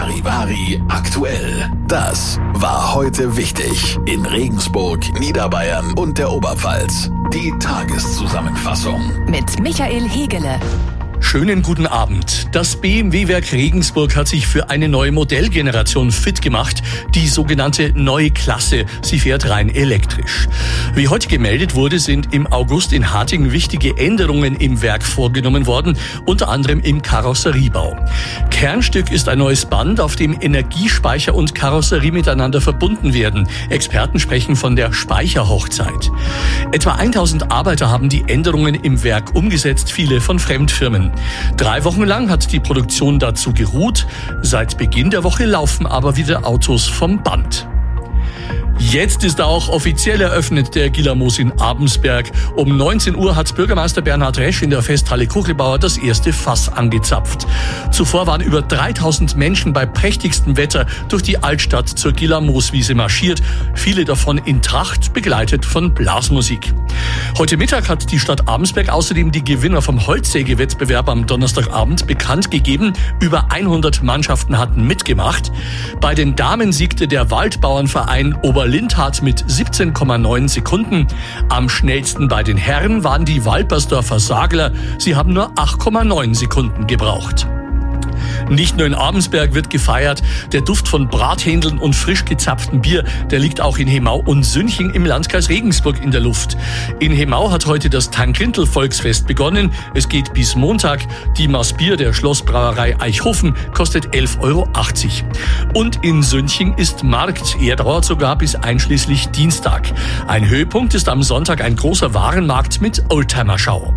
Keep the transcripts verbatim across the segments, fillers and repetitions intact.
Charivari aktuell. Das war heute wichtig in Regensburg, Niederbayern und der Oberpfalz. Die Tageszusammenfassung mit Michael Hegele. Schönen guten Abend. Das B M W-Werk Regensburg hat sich für eine neue Modellgeneration fit gemacht, die sogenannte Neue Klasse. Sie fährt rein elektrisch. Wie heute gemeldet wurde, sind im August in Hartingen wichtige Änderungen im Werk vorgenommen worden, unter anderem im Karosseriebau. Kernstück ist ein neues Band, auf dem Energiespeicher und Karosserie miteinander verbunden werden. Experten sprechen von der Speicherhochzeit. Etwa tausend Arbeiter haben die Änderungen im Werk umgesetzt, viele von Fremdfirmen. Drei Wochen lang hat die Produktion dazu geruht. Seit Beginn der Woche laufen aber wieder Autos vom Band. Jetzt ist auch offiziell eröffnet der Gilamos in Abensberg. Um neunzehn Uhr hat Bürgermeister Bernhard Resch in der Festhalle Kuchelbauer das erste Fass angezapft. Zuvor waren über dreitausend Menschen bei prächtigstem Wetter durch die Altstadt zur Gilamos-Wiese marschiert. Viele davon in Tracht, begleitet von Blasmusik. Heute Mittag hat die Stadt Abensberg außerdem die Gewinner vom Holzsägewettbewerb am Donnerstagabend bekannt gegeben. Über hundert Mannschaften hatten mitgemacht. Bei den Damen siegte der Waldbauernverein Oberlindhardt mit siebzehn Komma neun Sekunden. Am schnellsten bei den Herren waren die Walpersdorfer Sagler. Sie haben nur acht Komma neun Sekunden gebraucht. Nicht nur in Abensberg wird gefeiert. Der Duft von Brathändeln und frisch gezapftem Bier, der liegt auch in Hemau und Sünching im Landkreis Regensburg in der Luft. In Hemau hat heute das Tank-Lintel-Volksfest begonnen. Es geht bis Montag. Die Maß Bier der Schlossbrauerei Eichhofen kostet elf Euro achtzig. Und in Sünching ist Markt. Er dauert sogar bis einschließlich Dienstag. Ein Höhepunkt ist am Sonntag ein großer Warenmarkt mit Oldtimer-Schau.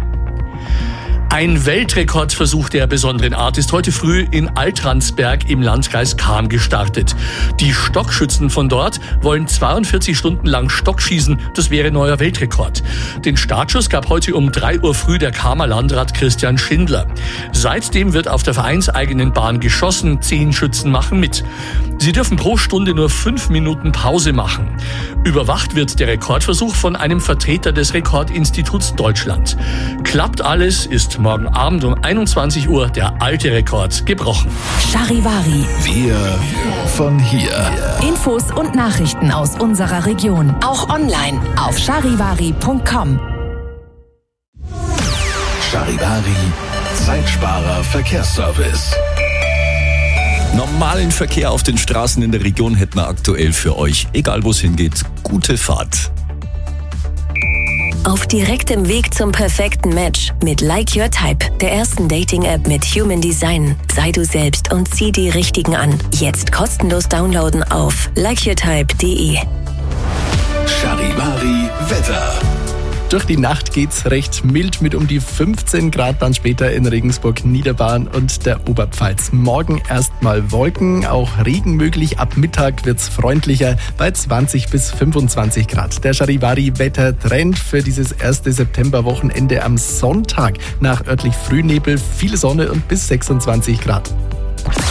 Ein Weltrekordversuch der besonderen Art ist heute früh in Altransberg im Landkreis Cham gestartet. Die Stockschützen von dort wollen zweiundvierzig Stunden lang Stockschießen. Das wäre neuer Weltrekord. Den Startschuss gab heute um drei Uhr früh der Chamer Landrat Christian Schindler. Seitdem wird auf der vereinseigenen Bahn geschossen. Zehn Schützen machen mit. Sie dürfen pro Stunde nur fünf Minuten Pause machen. Überwacht wird der Rekordversuch von einem Vertreter des Rekordinstituts Deutschland. Klappt alles, ist morgen Abend um einundzwanzig Uhr der alte Rekord gebrochen. Charivari. Wir von hier. Infos und Nachrichten aus unserer Region. Auch online auf charivari punkt com. Charivari, Zeitsparer Verkehrsservice. Normalen Verkehr auf den Straßen in der Region hätten wir aktuell für euch. Egal wo es hingeht, gute Fahrt. Auf direktem Weg zum perfekten Match mit Like Your Type, der ersten Dating-App mit Human Design. Sei du selbst und zieh die Richtigen an. Jetzt kostenlos downloaden auf like your type punkt de. Charivari Wetter. Durch die Nacht geht's recht mild mit um die fünfzehn Grad, dann später in Regensburg, Niederbayern und der Oberpfalz. Morgen erstmal Wolken, auch Regen möglich. Ab Mittag wird's freundlicher bei zwanzig bis fünfundzwanzig Grad. Der Charivari-Wettertrend für dieses erste Septemberwochenende am Sonntag. Nach örtlich Frühnebel, viel Sonne und bis sechsundzwanzig Grad.